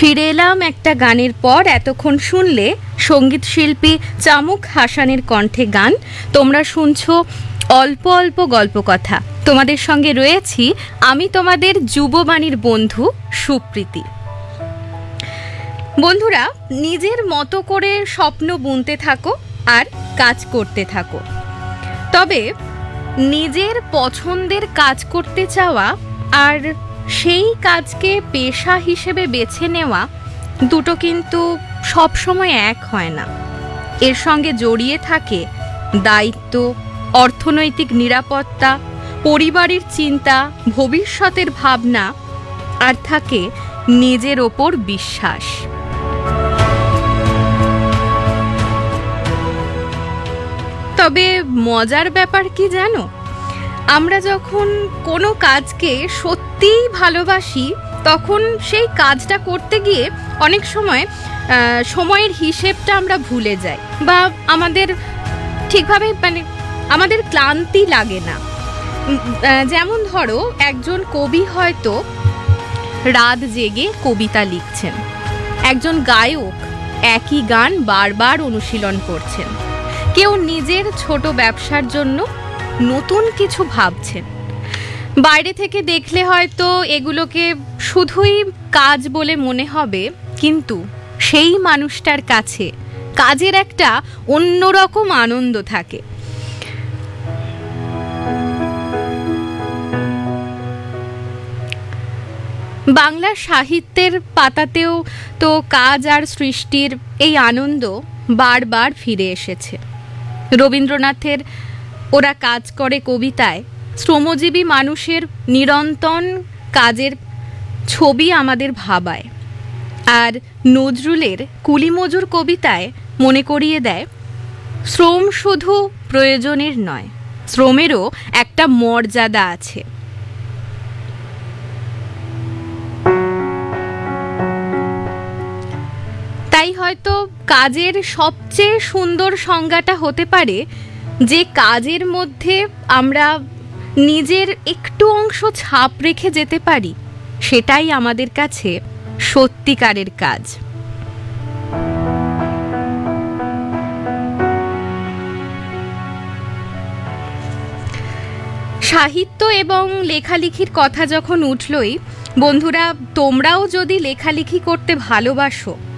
ফিরে এলাম একটা গানের পর। এতক্ষণ শুনলে সঙ্গীত শিল্পী চামুক হাসানের কণ্ঠে গান। তোমরা শুনছো অল্প অল্প গল্প কথা। তোমাদের সঙ্গে রয়েছি আমি, তোমাদের যুববাণীর বন্ধু সুপ্রীতি। বন্ধুরা, নিজের মতো করে স্বপ্ন বুনতে থাকো আর কাজ করতে থাকো। তবে নিজের পছন্দের কাজ করতে চাওয়া আর সেই কাজকে পেশা হিসেবে বেছে নেওয়া দুটো কিন্তু সবসময় এক হয় না। এর সঙ্গে জড়িয়ে থাকে দায়িত্ব, অর্থনৈতিক নিরাপত্তা, পরিবারের চিন্তা, ভবিষ্যতের ভাবনা, আর থাকে নিজের ওপর বিশ্বাস। তবে মজার ব্যাপার কি জানো, আমরা যখন কোনো কাজকে সত্যিই ভালোবাসি তখন সেই কাজটা করতে গিয়ে অনেক সময় সময়ের হিসেবটা আমরা ভুলে যাই, বা আমাদের ঠিকভাবে আমাদের ক্লান্তি লাগে না। যেমন ধরো, একজন কবি হয়তো রাত জেগে কবিতা লিখছেন, একজন গায়ক একই গান বারবার অনুশীলন করছেন, কেউ নিজের ছোট ব্যবসার জন্য নতুন কিছু ভাবছেন। বাইরে থেকে দেখলে হয়তো এগুলোকে শুধুই কাজ বলে মনে হবে, কিন্তু সেই মানুষটার কাছে কাজের একটা অন্যরকম আনন্দ থাকে। বাংলা সাহিত্যের পাতাতেও তো কাজ আর সৃষ্টির এই আনন্দ বারবার ফিরে এসেছে। রবীন্দ্রনাথের ওরা কাজ করে কবিতায় শ্রমজীবী মানুষের নিরন্তর কাজের ছবি আমাদের ভাবায়, আর নজরুলের কুলিমজুর কবিতায় মনে করিয়ে দেয় শ্রম শুধু প্রয়োজনের নয়, শ্রমেরও একটা মর্যাদা আছে। তাই হয়তো কাজের সবচেয়ে সুন্দর সংজ্ঞাটা হতে পারে যে কাজের মধ্যে আমরা নিজের একটু অংশ ছাপ রেখে যেতে পারি, সেটাই আমাদের কাছে সত্যিকারের কাজ। সাহিত্য এবং লেখালেখির কথা যখন উঠলই, বন্ধুরা, তোমরাও যদি লেখালেখি করতে ভালোবাসো